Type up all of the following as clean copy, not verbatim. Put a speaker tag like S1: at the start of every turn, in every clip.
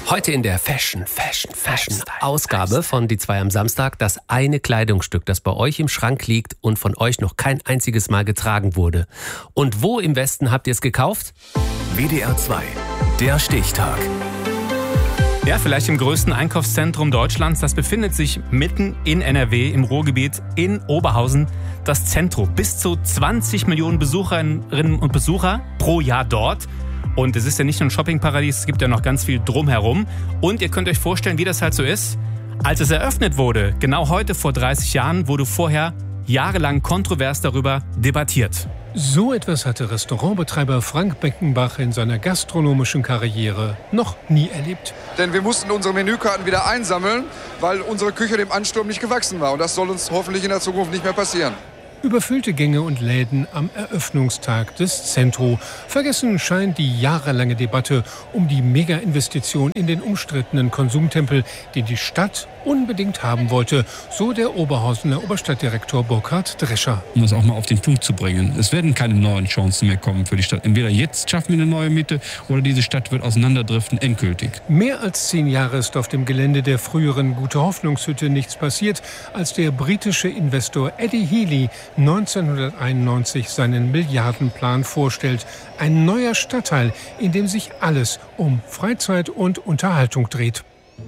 S1: Heute in der Fashion Ausgabe von Die 2 am Samstag das eine Kleidungsstück, das bei euch im Schrank liegt und von euch noch kein einziges Mal getragen wurde. Und wo im Westen habt ihr es gekauft?
S2: WDR 2, der Stichtag.
S3: Ja, vielleicht im größten Einkaufszentrum Deutschlands. Das befindet sich mitten in NRW, im Ruhrgebiet, in Oberhausen. Das Centro. Bis zu 20 Millionen Besucherinnen und Besucher pro Jahr dort. Und es ist ja nicht nur ein Shoppingparadies, es gibt ja noch ganz viel drumherum. Und ihr könnt euch vorstellen, wie das halt so ist. Als es eröffnet wurde, genau heute vor 30 Jahren, wurde vorher jahrelang kontrovers darüber debattiert.
S4: So etwas hatte Restaurantbetreiber Frank Beckenbach in seiner gastronomischen Karriere noch nie erlebt.
S5: Denn wir mussten unsere Menükarten wieder einsammeln, weil unsere Küche dem Ansturm nicht gewachsen war. Und das soll uns hoffentlich in der Zukunft nicht mehr passieren.
S4: Überfüllte Gänge und Läden am Eröffnungstag des Centro. Vergessen scheint die jahrelange Debatte um die Mega-Investition in den umstrittenen Konsumtempel, den die Stadt unbedingt haben wollte, so der Oberhausener Oberstadtdirektor Burkhard Drescher.
S6: Um das auch mal auf den Punkt zu bringen. Es werden keine neuen Chancen mehr kommen für die Stadt. Entweder jetzt schaffen wir eine neue Mitte oder diese Stadt wird auseinanderdriften endgültig.
S4: Mehr als 10 Jahre ist auf dem Gelände der früheren Gute-Hoffnungshütte nichts passiert, als der britische Investor Eddie Healy 1991 seinen Milliardenplan vorstellt. Ein neuer Stadtteil, in dem sich alles um Freizeit und Unterhaltung dreht.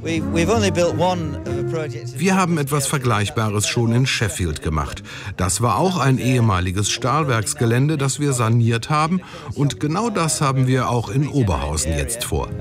S7: Wir haben etwas Vergleichbares schon in Sheffield gemacht. Das war auch ein ehemaliges Stahlwerksgelände, das wir saniert haben. Und genau das haben wir auch in Oberhausen jetzt vor.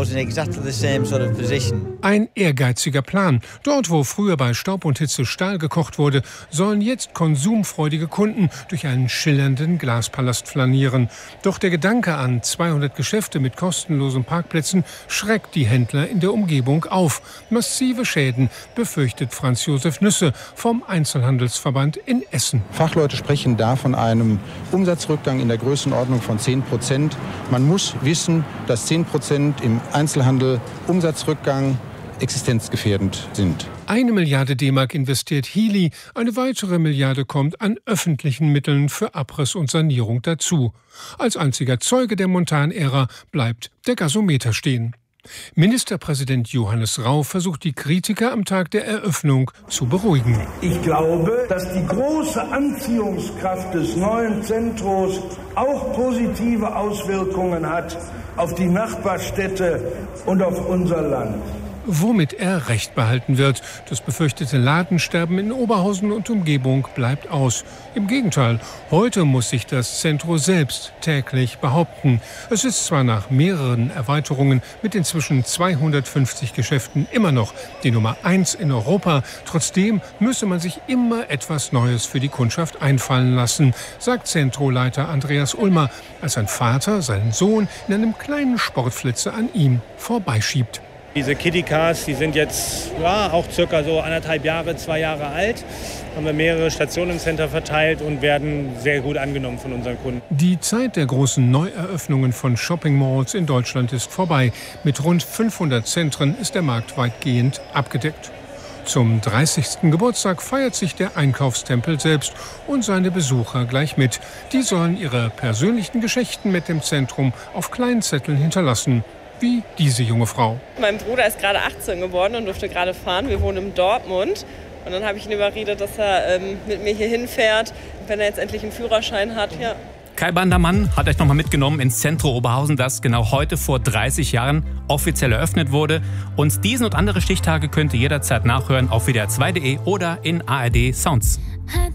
S4: Ein ehrgeiziger Plan. Dort, wo früher bei Staub und Hitze Stahl gekocht wurde, sollen jetzt konsumfreudige Kunden durch einen schillernden Glaspalast flanieren. Doch der Gedanke an 200 Geschäfte mit kostenlosen Parkplätzen schreckt die Händler in der Umgebung auf. Massive Schäden befürchtet Franz Josef Nüsse vom Einzelhandelsverband in Essen.
S8: Fachleute sprechen da von einem Umsatzrückgang in der Größenordnung von 10%. Man muss wissen, dass 10% im Einzelhandel Umsatzrückgang existenzgefährdend sind.
S4: 1 Milliarde D-Mark investiert Healy, eine weitere Milliarde kommt an öffentlichen Mitteln für Abriss und Sanierung dazu. Als einziger Zeuge der Montanära bleibt der Gasometer stehen. Ministerpräsident Johannes Rau versucht die Kritiker am Tag der Eröffnung zu beruhigen.
S9: Ich glaube, dass die große Anziehungskraft des neuen Zentros auch positive Auswirkungen hat auf die Nachbarstädte und auf unser Land.
S4: Womit er Recht behalten wird. Das befürchtete Ladensterben in Oberhausen und Umgebung bleibt aus. Im Gegenteil, heute muss sich das Centro selbst täglich behaupten. Es ist zwar nach mehreren Erweiterungen mit inzwischen 250 Geschäften immer noch die Nummer 1 in Europa. Trotzdem müsse man sich immer etwas Neues für die Kundschaft einfallen lassen, sagt Centro-Leiter Andreas Ulmer, als sein Vater seinen Sohn in einem kleinen Sportflitzer an ihm vorbeischiebt.
S10: Diese Kiddie-Cars, die sind jetzt auch circa so 1,5 Jahre, 2 Jahre alt. Haben wir mehrere Stationen im Center verteilt und werden sehr gut angenommen von unseren Kunden.
S4: Die Zeit der großen Neueröffnungen von Shopping-Malls in Deutschland ist vorbei. Mit rund 500 Zentren ist der Markt weitgehend abgedeckt. Zum 30. Geburtstag feiert sich der Einkaufstempel selbst und seine Besucher gleich mit. Die sollen ihre persönlichen Geschichten mit dem Zentrum auf kleinen Zetteln hinterlassen. Wie diese junge Frau.
S11: Mein Bruder ist gerade 18 geworden und durfte gerade fahren. Wir wohnen in Dortmund. Und dann habe ich ihn überredet, dass er mit mir hier hinfährt, wenn er jetzt endlich einen Führerschein hat. Ja.
S3: Kai Bandermann hat euch nochmal mitgenommen ins Centro Oberhausen, das genau heute vor 30 Jahren offiziell eröffnet wurde. Und diesen und andere Stichtage könnt ihr jederzeit nachhören auf wdr2.de oder in ARD Sounds.